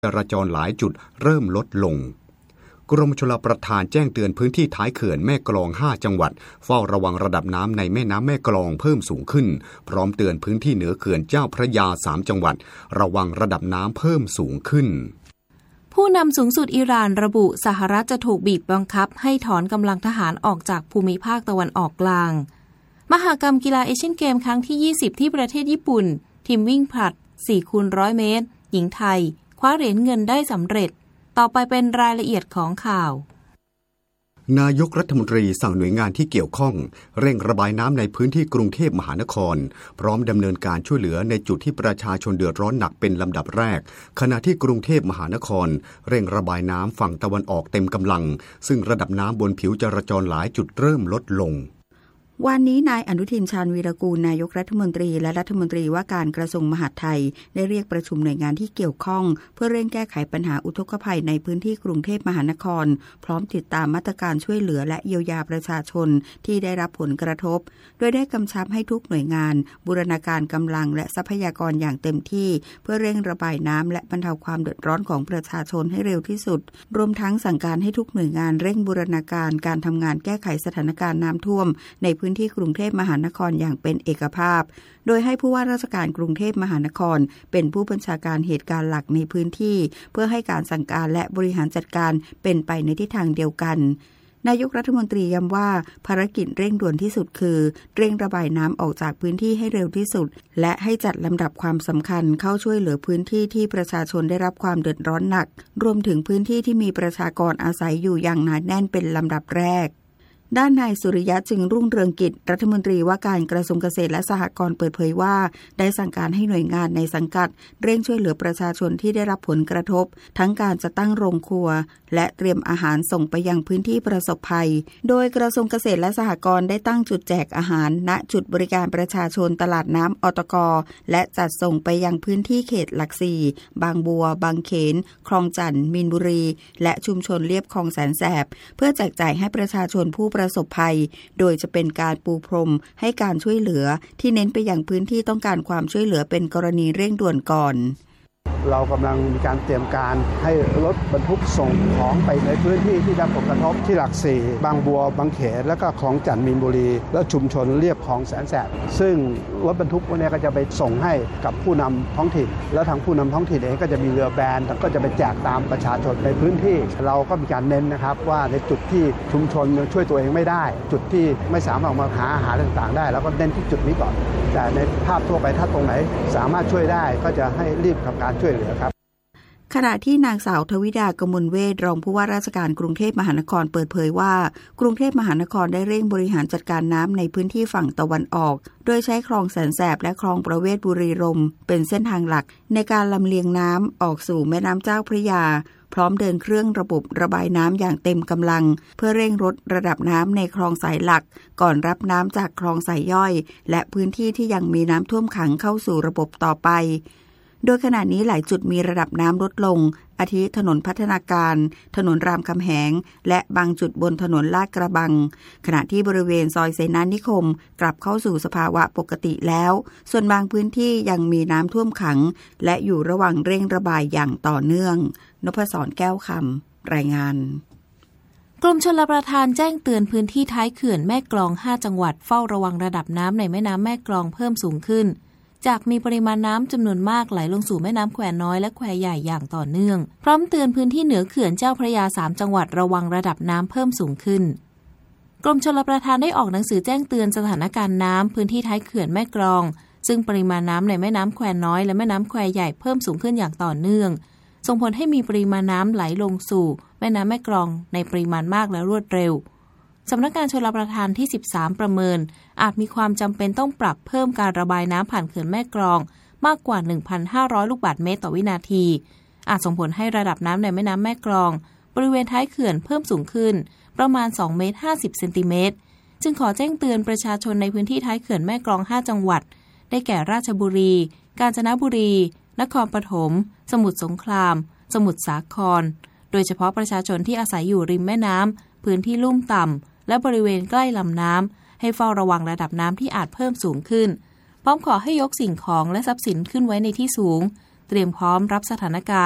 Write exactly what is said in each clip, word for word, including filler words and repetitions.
จราจรหลายจุดเริ่มลดลงกรมชลประทานแจ้งเตือนพื้นที่ท้ายเขื่อนแม่กลองห้าจังหวัดเฝ้าระวังระดับน้ำในแม่น้ำแม่กลองเพิ่มสูงขึ้นพร้อมเตือนพื้นที่เหนือเขื่อนเจ้าพระยาสามจังหวัดระวังระดับน้ำเพิ่มสูงขึ้นผู้นำสูงสุดอิหร่านระบุสหรัฐจะถูกบีบบังคับให้ถอนกำลังทหารออกจากภูมิภาคตะวันออกกลางมหกรรมกีฬาเอเชียนเกมครั้งที่ยี่สิบที่ประเทศญี่ปุ่นทีมวิ่งผลัด สี่คูณร้อย เมตรหญิงไทยคว้าเหรียญเงินได้สำเร็จต่อไปเป็นรายละเอียดของข่าวนายกรัฐมนตรีสั่งหน่วยงานที่เกี่ยวข้องเร่งระบายน้ำในพื้นที่กรุงเทพมหานครพร้อมดำเนินการช่วยเหลือในจุดที่ประชาชนเดือดร้อนหนักเป็นลำดับแรกขณะที่กรุงเทพมหานครเร่งระบายน้ำฝั่งตะวันออกเต็มกำลังซึ่งระดับน้ำบนผิวจราจรหลายจุดเริ่มลดลงวันนี้นายอนุทินชาญวีรกูลนายกรัฐมนตรีและรัฐมนตรีว่าการกระทรวงมหาดไทยได้เรียกประชุมหน่วยงานที่เกี่ยวข้องเพื่อเร่งแก้ไขปัญหาอุทกภัยในพื้นที่กรุงเทพมหานครพร้อมติดตามมาตรการช่วยเหลือและเยียวยาประชาชนที่ได้รับผลกระทบโดยได้กำชับให้ทุกหน่วยงานบูรณาการกำลังและทรัพยากรอย่างเต็มที่เพื่อเร่งระบายน้ำและบรรเทาความเดือดร้อนของประชาชนให้เร็วที่สุดรวมทั้งสั่งการให้ทุกหน่วยงานเร่งบูรณาการการทำงานแก้ไขสถานการณ์น้ำท่วมในพื้นที่กรุงเทพมหานครอย่างเป็นเอกภาพโดยให้ผู้ว่าราชการกรุงเทพมหานครเป็นผู้บัญชาการเหตุการณ์หลักในพื้นที่เพื่อให้การสั่งการและบริหารจัดการเป็นไปในทิศทางเดียวกันนายกรัฐมนตรีย้ำว่าภารกิจเร่งด่วนที่สุดคือเร่งระบายน้ำออกจากพื้นที่ให้เร็วที่สุดและให้จัดลำดับความสำคัญเข้าช่วยเหลือพื้นที่ที่ประชาชนได้รับความเดือดร้อนหนักรวมถึงพื้นที่ที่มีประชากรอาศัยอยู่อย่างหนาแน่นเป็นลำดับแรกด้านนายสุริยะจึงรุ่งเรืองกิจรัฐมนตรีว่าการกระทรวงเกษตรและสหกรณ์เปิดเผยว่าได้สั่งการให้หน่วยงานในสังกัดเร่งช่วยเหลือประชาชนที่ได้รับผลกระทบทั้งการจะตั้งโรงครัวและเตรียมอาหารส่งไปยังพื้นที่ประสบภัยโดยกระทรวงเกษตรและสหกรณ์ได้ตั้งจุดแจกอาหารณจุดบริการประชาชนตลาดน้ำอตก.และจัดส่งไปยังพื้นที่เขตหลักสี่บางบัวบางเขนคลองจันทน์มีนบุรีและชุมชนเลียบคลองแสนแสบเพื่อแจกจ่ายให้ประชาชนผู้ประสบภัยโดยจะเป็นการปูพรมให้การช่วยเหลือที่เน้นไปยังพื้นที่ต้องการความช่วยเหลือเป็นกรณีเร่งด่วนก่อนเรากำลังมีการเตรียมการให้รถบรรทุกส่งของไปในพื้นที่ที่ได้รับผลกระทบที่หลักสี่บางบัวบางเขนแล้วก็คลองจันทน์มีนบุรีและชุมชนเลียบคลองแสนแสบซึ่งรถบรรทุกพวกนี้ก็จะไปส่งให้กับผู้นำท้องถิ่นแล้วทางผู้นำท้องถิ่นเองก็จะมีเรือแบนก็จะไปแจกตามประชาชนในพื้นที่เราก็มีการเน้นนะครับว่าในจุดที่ชุมชนยังช่วยตัวเองไม่ได้จุดที่ไม่สามารถมาหาอาหารต่างๆได้แล้วก็เน้นที่จุดนี้ก่อนแต่ในภาพทั่วไปถ้าตรงไหนสามารถช่วยได้ก็จะให้รีบทำการช่วยเหลือครับขณะที่นางสาวทวิดากมลเวชรองผู้ว่าราชการกรุงเทพมหานครเปิดเผยว่ากรุงเทพมหานครได้เร่งบริหารจัดการน้ำในพื้นที่ฝั่งตะวันออกโดยใช้คลองแสนแสบและคลองประเวศบุรีรมย์เป็นเส้นทางหลักในการลำเลียงน้ำออกสู่แม่น้ำเจ้าพระยาพร้อมเดินเครื่องระบบระบายน้ำอย่างเต็มกำลังเพื่อเร่งลดระดับน้ำในคลองสายหลักก่อนรับน้ำจากคลองสายย่อยและพื้นที่ที่ยังมีน้ำท่วมขังเข้าสู่ระบบต่อไปโดยขณะนี้หลายจุดมีระดับน้ำลดลงอาทิถนนพัฒนาการถนนรามคำแหงและบางจุดบนถนนลาดกระบังขณะที่บริเวณซอยเสนานิคมกลับเข้าสู่สภาวะปกติแล้วส่วนบางพื้นที่ยังมีน้ำท่วมขังและอยู่ระหว่างเร่งระบายอย่างต่อเนื่องนพศรแก้วคำรายงานกรมชลประทานแจ้งเตือนพื้นที่ท้ายเขื่อนแม่กลองห้าจังหวัดเฝ้าระวังระดับน้ำในแม่น้ำแม่กลองเพิ่มสูงขึ้นจากมีปริมาณน้ำจำนวนมากไหลลงสู่แม่น้ำแควน้อยและแควใหญ่อย่างต่อเนื่องพร้อมเตือนพื้นที่เหนือเขื่อนเจ้าพระยาสามจังหวัดระวังระดับน้ำเพิ่มสูงขึ้นกรมชลประทานได้ออกหนังสือแจ้งเตือนสถานการณ์น้ำพื้นที่ท้ายเขื่อนแม่กลองซึ่งปริมาณน้ำในแม่น้ำแควน้อยและแม่น้ำแควใหญ่เพิ่มสูงขึ้นอย่างต่อเนื่องส่งผลให้มีปริมาณน้ำไหลลงสู่แม่น้ำแม่กลองในปริมาณมากและรวดเร็วสำนักงานชลประทานที่สิบสามประเมินอาจมีความจำเป็นต้องปรับเพิ่มการระบายน้ำผ่านเขื่อนแม่กลองมากกว่า หนึ่งพันห้าร้อย ลูกบาศก์เมตรต่อวินาทีอาจส่งผลให้ระดับน้ำในแม่น้ำแม่กลองบริเวณท้ายเขื่อนเพิ่มสูงขึ้นประมาณสองเมตรห้าสิบเซนติเมตรจึงขอแจ้งเตือนประชาชนในพื้นที่ท้ายเขื่อนแม่กลองห้าจังหวัดได้แก่ราชบุรีกาญจนบุรีนครปฐมสมุทรสงครามสมุทรสาครโดยเฉพาะประชาชนที่อาศัยอยู่ริมแม่น้ำพื้นที่ลุ่มต่ำและบริเวณใกล้ลำน้ำให้เฝ้าระวังระดับน้ำที่อาจเพิ่มสูงขึ้นพร้อมขอให้ยกสิ่งของและทรัพย์สินขึ้นไว้ในที่สูงเตรียมพร้อมรับสถานการณ์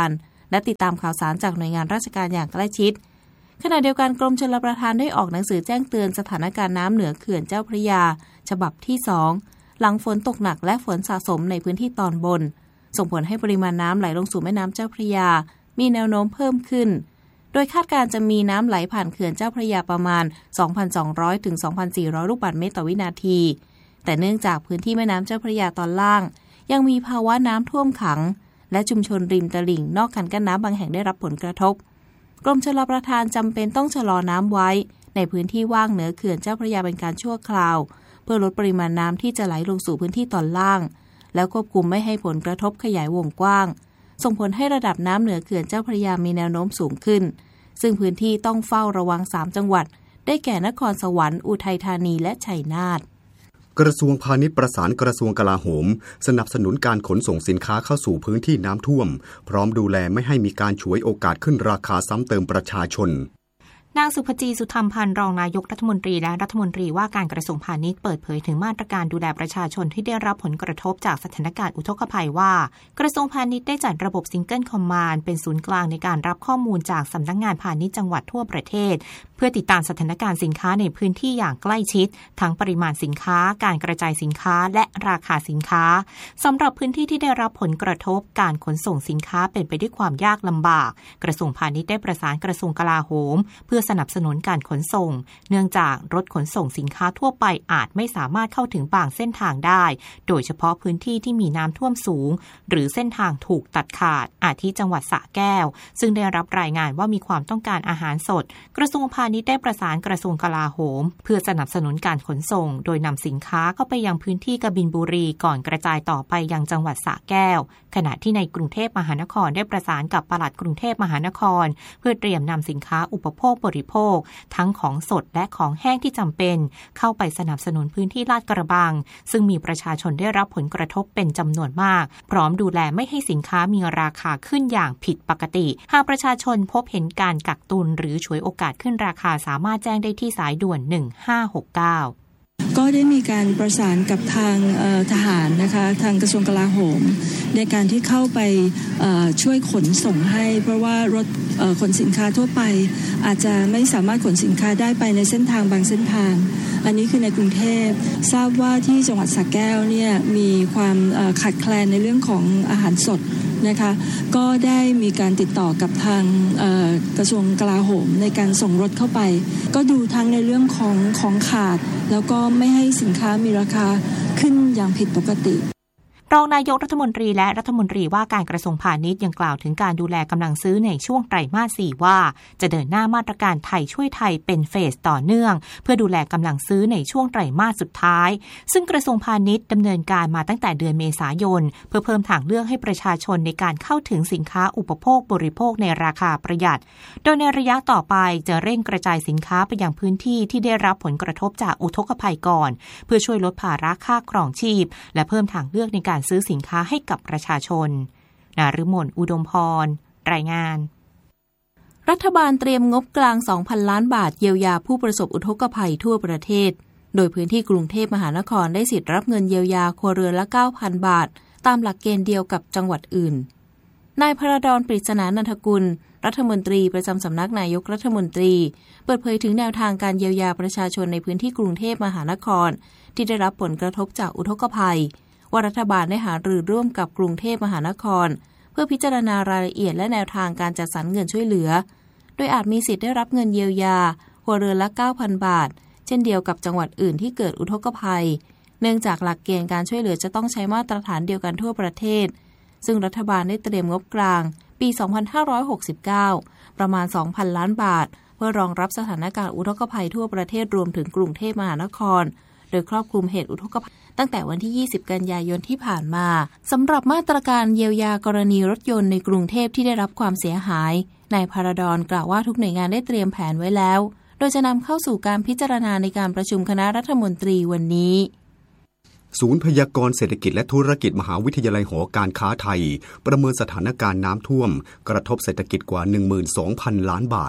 และติดตามข่าวสารจากหน่วยงานราชการอย่างใกล้ชิดขณะเดียวกันกรมชลประทานได้ออกหนังสือแจ้งเตือนสถานการณ์น้ำเหนือเขื่อนเจ้าพระยาฉบับที่สองหลังฝนตกหนักและฝนสะสมในพื้นที่ตอนบนส่งผลให้ปริมาณน้ำไหลลงสู่แม่น้ำเจ้าพระยามีแนวโน้มเพิ่มขึ้นโดยคาดการจะมีน้ำไหลผ่านเขื่อนเจ้าพระยาประมาณ สองพันสองร้อย ถึง สองพันสี่ร้อย ลูกบาศก์เมตรต่อวินาทีแต่เนื่องจากพื้นที่แม่น้ำเจ้าพระยาตอนล่างยังมีภาวะน้ำท่วมขังและชุมชนริมตลิ่งนอกคันกั้นน้ำบางแห่งได้รับผลกระทบกรมชลประทานจำเป็นต้องชะลอน้ำไว้ในพื้นที่ว่างเหนือเขื่อนเจ้าพระยาเป็นการชั่วคราวเพื่อลดปริมาณน้ำที่จะไหลลงสู่พื้นที่ตอนล่างแล้วควบคุมไม่ให้ผลกระทบขยายวงกว้างส่งผลให้ระดับน้ำเหนือเขื่อนเจ้าพระยามีแนวโน้มสูงขึ้นซึ่งพื้นที่ต้องเฝ้าระวังสามจังหวัดได้แก่นครสวรรค์อุทัยธานีและชัยนาทกระทรวงพาณิชย์ประสานกระทรวงกลาโหมสนับสนุนการขนส่งสินค้าเข้าสู่พื้นที่น้ำท่วมพร้อมดูแลไม่ให้มีการฉวยโอกาสขึ้นราคาซ้ำเติมประชาชนนางสุภจีสุธรรมพันธ์รองนายกรัฐมนตรีและรัฐมนตรีว่าการกระทรวงพาณิชย์เปิดเผยถึงมาตรการดูแลประชาชนที่ได้รับผลกระทบจากสถานการณ์อุทกภัยว่ากระทรวงพาณิชย์ได้จัดระบบซิงเกิลคอมมานด์เป็นศูนย์กลางในการรับข้อมูลจากสำนักงานพาณิชย์จังหวัดทั่วประเทศเพื่อติดตามสถานการณ์สินค้าในพื้นที่อย่างใกล้ชิดทั้งปริมาณสินค้าการกระจายสินค้าและราคาสินค้าสำหรับพื้นที่ที่ได้รับผลกระทบการขนส่งสินค้าเป็นไปด้วยความยากลำบากกระทรวงพาณิชย์ได้ประสานกระทรวงกลาโหมเพื่อสนับสนุนการขนส่งเนื่องจากรถขนส่งสินค้าทั่วไปอาจไม่สามารถเข้าถึงบางเส้นทางได้โดยเฉพาะพื้นที่ที่มีน้ำท่วมสูงหรือเส้นทางถูกตัดขาดอาทิจังหวัดสระแก้วซึ่งได้รับรายงานว่ามีความต้องการอาหารสดกระทรวงพาณิชย์ได้ประสานกระทรวงกลาโหมเพื่อสนับสนุนการขนส่งโดยนำสินค้าเข้าไปยังพื้นที่กบินบุรีก่อนกระจายต่อไปยังจังหวัดสระแก้วขณะที่ในกรุงเทพมหานครได้ประสานกับปลัดกรุงเทพมหานครเพื่อเตรียมนำสินค้าอุปโภคบริโภคทั้งของสดและของแห้งที่จำเป็นเข้าไปสนับสนุนพื้นที่ลาดกระบังซึ่งมีประชาชนได้รับผลกระทบเป็นจำนวนมากพร้อมดูแลไม่ให้สินค้ามีราคาขึ้นอย่างผิดปกติหากประชาชนพบเห็นการกักตุนหรือฉวยโอกาสขึ้นราคาสามารถแจ้งได้ที่สายด่วนหนึ่งห้าหกเก้าก็ได้มีการประสานกับทางทหารนะคะทางกระทรวงกลาโหมในการที่เข้าไปช่วยขนส่งให้เพราะว่ารถขนสินค้าทั่วไปอาจจะไม่สามารถขนสินค้าได้ไปในเส้นทางบางเส้นทางอันนี้คือในกรุงเทพทราบว่าที่จังหวัดสระแก้วเนี่ยมีความขาดแคลนในเรื่องของอาหารสดนะคะก็ได้มีการติดต่อกับทางกระทรวงกลาโหมในการส่งรถเข้าไปก็ดูทั้งในเรื่องของของขาดแล้วก็ไม่ให้สินค้ามีราคาขึ้นอย่างผิดปกติรองนายกรัฐมนตรีและรัฐมนตรีว่าการกระทรวงพาณิชย์ยังกล่าวถึงการดูแลกำลังซื้อในช่วงไตรมาสสี่ว่าจะเดินหน้ามาตรการไทยช่วยไทยเป็นเฟสต่อเนื่องเพื่อดูแลกำลังซื้อในช่วงไตรมาสสุดท้ายซึ่งกระทรวงพาณิชย์ดำเนินการมาตั้งแต่เดือนเมษายนเพื่อเพิ่มทางเลือกให้ประชาชนในการเข้าถึงสินค้าอุปโภคบริโภคในราคาประหยัดโดยในระยะต่อไปจะเร่งกระจายสินค้าไปยังพื้นที่ที่ได้รับผลกระทบจากอุทกภัยก่อนเพื่อช่วยลดภาระค่าครองชีพและเพิ่มทางเลือกในการซื้อสินค้าให้กับประชาชนนฤมลอุดมพรรายงานรัฐบาลเตรียมงบกลาง สองพัน ล้านบาทเยียวยาผู้ประสบอุทกภัยทั่วประเทศโดยพื้นที่กรุงเทพมหานครได้สิทธิ์รับเงินเยียวยาครัวเรือนละ เก้าพัน บาทตามหลักเกณฑ์เดียวกับจังหวัดอื่นนายพระดอนปริศนานันทกุลรัฐมนตรีประจำสำนักนายกรัฐมนตรีเปิดเผยถึงแนวทางการเยียวยาประชาชนในพื้นที่กรุงเทพมหานครที่ได้รับผลกระทบจากอุทกภัยว่ารัฐบาลได้หารือร่วมกับกรุงเทพมหานครเพื่อพิจารณารายละเอียดและแนวทางการจัดสรรเงินช่วยเหลือโดยอาจมีสิทธิ์ได้รับเงินเยียวยาครัวเรือนละ เก้าพัน บาทเช่นเดียวกับจังหวัดอื่นที่เกิดอุทกภัยเนื่องจากหลักเกณฑ์การช่วยเหลือจะต้องใช้มาตรฐานเดียวกันทั่วประเทศซึ่งรัฐบาลได้เตรียมงบกลางปี สองพันห้าร้อยหกสิบเก้า ประมาณ สองพัน ล้านบาทเพื่อรองรับสถานการณ์อุทกภัยทั่วประเทศรวมถึงกรุงเทพมหานครโดยครอบคลุมเหตุอุทกภัยตั้งแต่วันที่ยี่สิบกันยายนที่ผ่านมาสำหรับมาตรการเยียวยากรณีรถยนต์ในกรุงเทพที่ได้รับความเสียหายนายพระดอนกล่าวว่าทุกหน่วยงานได้เตรียมแผนไว้แล้วโดยจะนำเข้าสู่การพิจารณาในการประชุมคณะรัฐมนตรีวันนี้ศูนย์พยากรณ์เศรษฐกิจและธุรกิจมหาวิทยาลัยหอการค้าไทยประเมินสถานการณ์น้ำท่วมกระทบเศรษฐกิจกว่า หนึ่งหมื่นสองพัน ล้านบาท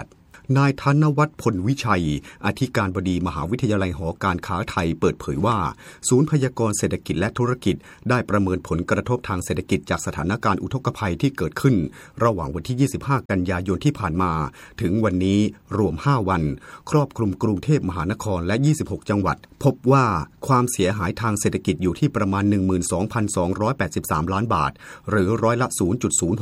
นายธนวัฒน์พลวิชัยอธิการบดีมหาวิทยาลัยหอการค้าไทยเปิดเผยว่าศูนย์พยากรณ์เศรษฐกิจและธุรกิจได้ประเมินผลกระทบทางเศรษฐกิจจากสถานการณ์อุทกภัยที่เกิดขึ้นระหว่างวันที่ยี่สิบห้ากันยายนที่ผ่านมาถึงวันนี้รวมห้าวันครอบคลุมกรุงเทพมหานครและยี่สิบหกจังหวัดพบว่าความเสียหายทางเศรษฐกิจอยู่ที่ประมาณ หนึ่งหมื่นสองพันสองร้อยแปดสิบสาม ล้านบาทหรือร้อยละ ศูนย์จุดศูนย์